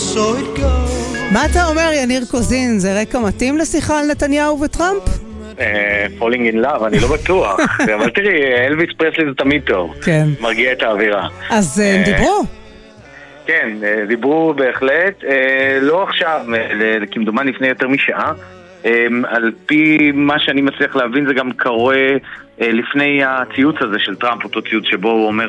so it goes. מה אתה אומר, יניר קוזין? זה רקע מתאים לשיחה על נתניהו וטראמפ? Falling in love, אני לא בטוח. אבל תראי, אלוויס פרסלי זה תמיד טוב. כן. מרגיע את האווירה. אז דיברו? כן, דיברו בהחלט. לא עכשיו, כמדומה לפני יותר משעה. על פי מה שאני מצליח להבין זה גם קורה לפני הציוץ הזה של טראמפ, אותו ציוץ שבו הוא אומר